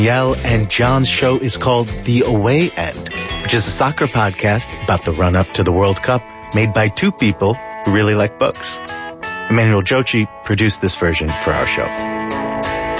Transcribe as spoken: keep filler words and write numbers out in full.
Danielle and John's show is called The Away End, which is a soccer podcast about the run-up to the World Cup made by two people who really like books. Emmanuel Jochi produced this version for our show.